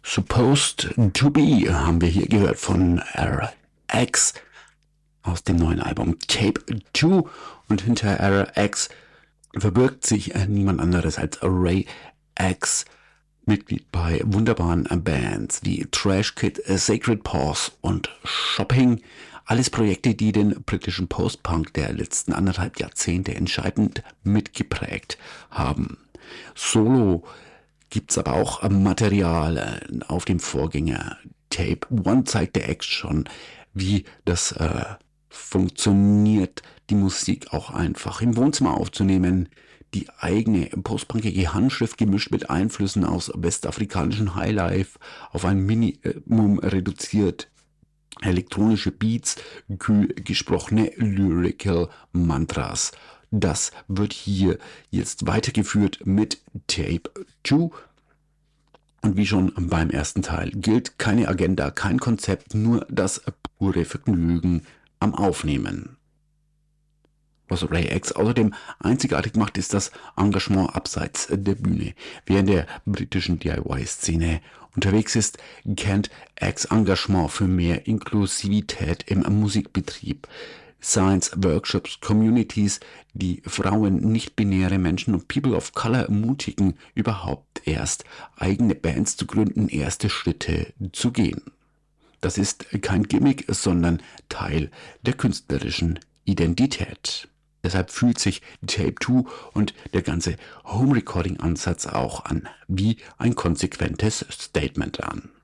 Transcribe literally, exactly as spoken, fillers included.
Supposed to Be haben wir hier gehört von R X aus dem neuen Album Tape zwei, und hinter R X verbirgt sich niemand anderes als Ray X, Mitglied bei wunderbaren Bands wie Trash Kid, Sacred Paws und Shopping. Alles Projekte, die den britischen Post-Punk der letzten anderthalb Jahrzehnte entscheidend mitgeprägt haben. Solo gibt's aber auch Material auf dem Vorgänger Tape eins, zeigte X schon, wie das äh, funktioniert, die Musik auch einfach im Wohnzimmer aufzunehmen. Die eigene postpunkige Handschrift gemischt mit Einflüssen aus westafrikanischen Highlife auf ein Minimum reduziert. Elektronische Beats, kühl gesprochene Lyrical Mantras. Das wird hier jetzt weitergeführt mit Tape zwei. Und wie schon beim ersten Teil gilt keine Agenda, kein Konzept, nur das pure Vergnügen am Aufnehmen. Was Ray X außerdem einzigartig macht, ist das Engagement abseits der Bühne. Wer in der britischen D I Y-Szene unterwegs ist, kennt X Engagement für mehr Inklusivität im Musikbetrieb. Science Workshops, Communities, die Frauen, nicht-binäre Menschen und People of Color ermutigen, überhaupt erst eigene Bands zu gründen, erste Schritte zu gehen. Das ist kein Gimmick, sondern Teil der künstlerischen Identität. Deshalb fühlt sich Tape zwei und der ganze Home-Recording-Ansatz auch an wie ein konsequentes Statement an.